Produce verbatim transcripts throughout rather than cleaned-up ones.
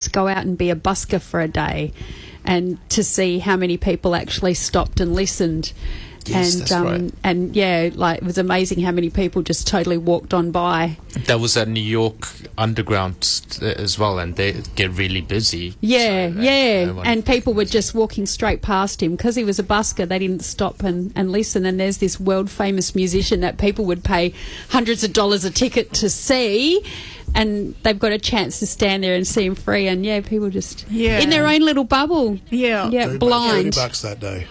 to go out and be a busker for a day and to see how many people actually stopped and listened. Yes, and that's um, right. and yeah, like it was amazing how many people just totally walked on by. That was at New York Underground uh, as well, and they get really busy. Yeah, So, yeah, no one- and people were just walking straight past him because he was a busker. They didn't stop and, and listen. And there's this world famous musician that people would pay hundreds of dollars a ticket to see, and they've got a chance to stand there and see him free. And yeah, people just Yeah. in their own little bubble. Yeah. Yeah, Thirty blind. bucks that day.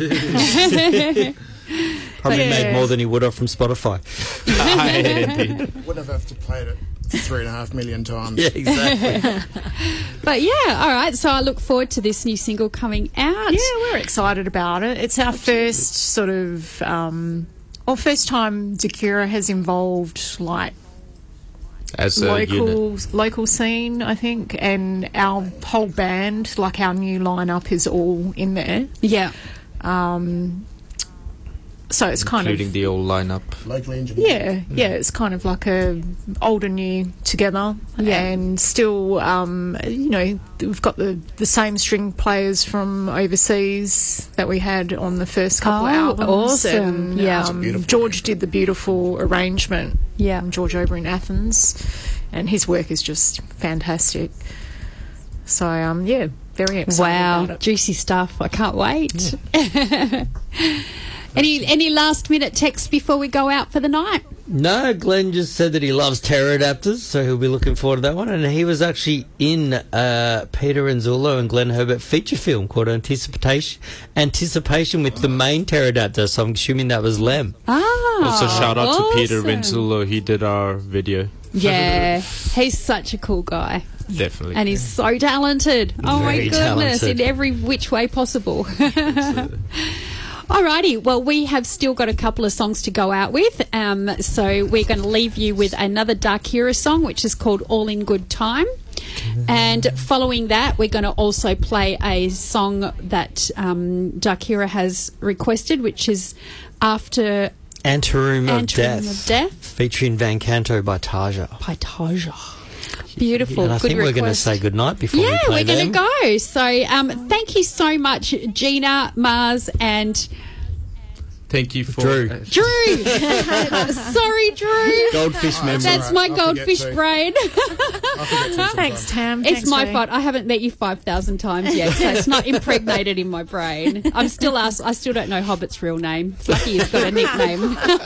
Probably Yeah. made more than he would have from Spotify. Would have to played it three and a half million times. Yeah, exactly. But yeah, all right. So I look forward to this new single coming out. Yeah, we're excited about it. It's our first sort of, um, or first time Dakura has involved like as a unit. local local scene, I think, and our whole band, like our new lineup, is all in there. Yeah. Um, so it's kind Including of the old lineup. Locally engineered. yeah, yeah. It's kind of like a old and new together, Yeah. and still, um, you know, we've got the the same string players from overseas that we had on the first couple of Oh, albums. awesome. And, Yeah. It's a um, beautiful George did the beautiful arrangement. Yeah. um, George over in Athens, and his work is just fantastic. So, um, yeah, very excited Wow, about it. juicy stuff. I can't wait. any any last minute texts before we go out for the night? No, Glenn just said that he loves pterodactyls, so he'll be looking forward to that one. And he was actually in uh, Peter Anzulo and Glenn Herbert feature film called Anticipation Anticipation with the main pterodactyl, so I'm assuming that was Lem. Ah, Also, shout out to Peter awesome. Rinzulo. He did our video. Yeah, he's such a cool guy. Definitely. And he's so talented. Oh my Very goodness, talented. in every which way possible. Alrighty, well, we have still got a couple of songs to go out with. Um, so we're going to leave you with another Dakura song, which is called All in Good Time. And following that, we're going to also play a song that um, Dakura has requested, which is After Anteroom of Anteroom Death, of Death featuring Van Canto by Taja. by Taja. Beautiful. And I Good think we're going to request. say goodnight before Yeah, we play we're going them. to go. So um, thank you so much, Gina, Mars, and Thank you for... Drew. Uh, Drew. Sorry, Drew. Goldfish Oh, memory. That's all my right. I'll goldfish forget to. brain. I forget to sometimes. Thanks, Tam. It's Thanks, my Ray. fault. I haven't met you five thousand times yet, so it's not impregnated in my brain. I'm still asked, I still don't know Hobbit's real name. It's lucky he's got a nickname.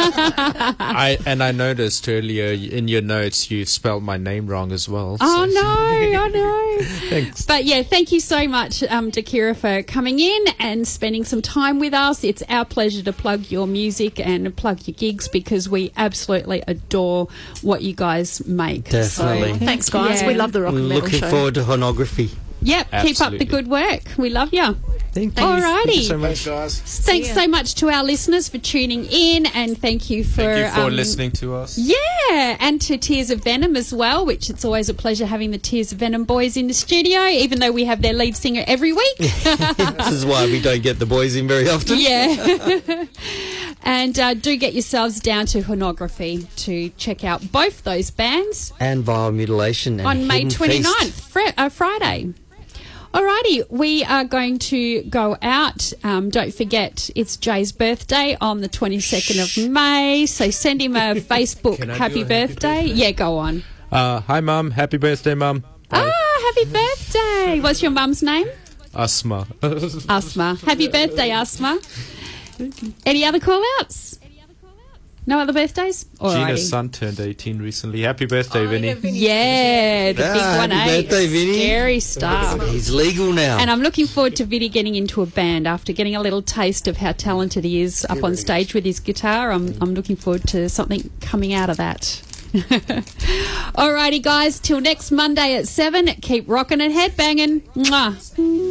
I And I noticed earlier in your notes you spelled my name wrong as well. Oh, so- no, I know. Thanks. But yeah, thank you so much, um, Dakura, for coming in and spending some time with us. It's our pleasure to plug your music and plug your gigs because we absolutely adore what you guys make. Definitely. So, Thanks, guys. yeah. We love the rock We're and metal looking show. forward to honography. Yep, keep up Absolutely. the good work. We love you. Thank you. Alrighty. Thank you so much. Thanks, guys. Thanks ya. so much to our listeners for tuning in, and thank you for Thank you for um, listening to us. Yeah, and to Tears of Venom as well, which it's always a pleasure having the Tears of Venom boys in the studio, even though we have their lead singer every week. This is why we don't get the boys in very often. Yeah. And uh, do get yourselves down to Honography to check out both those bands And vile mutilation. And on May Hidden twenty-ninth, Feast. fr- uh, Friday. Alrighty, we are going to go out. Um, don't forget, it's Jay's birthday on the twenty-second of May, so send him a Facebook Can I do happy a happy birthday. birthday? Yeah, go on. Uh, hi, Mum. Happy birthday, Mum. Ah, happy birthday. What's your mum's name? Asma. Asma. Happy birthday, Asma. Any other call-outs? No other birthdays? Gina's Alrighty. son turned eighteen recently. Happy birthday, Oh, Vinny. yeah, Vinny. Yeah, the Ah, big one, happy eh? birthday, Vinny. Scary stuff. He's legal now. And I'm looking forward to Vinny getting into a band after getting a little taste of how talented he is up on stage with his guitar. I'm, I'm looking forward to something coming out of that. Alrighty, guys, till next Monday at seven, keep rocking and headbanging. Mwah.